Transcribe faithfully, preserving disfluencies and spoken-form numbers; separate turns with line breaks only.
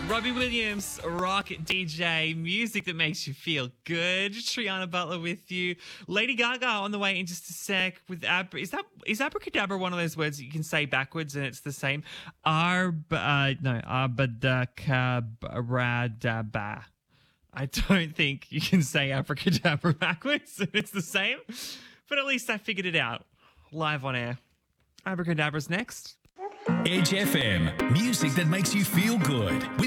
Robbie Williams, rock D J, music that makes you feel good. Triana Butler with you. Lady Gaga on the way in just a sec with ab. Is that is abracadabra one of those words that you can say backwards and it's the same? Arb, uh, no, abadakabradaba. I don't think you can say abracadabra backwards and it's the same, but at least I figured it out live on air. Abracadabra's next.
Edge F M, music that makes you feel good with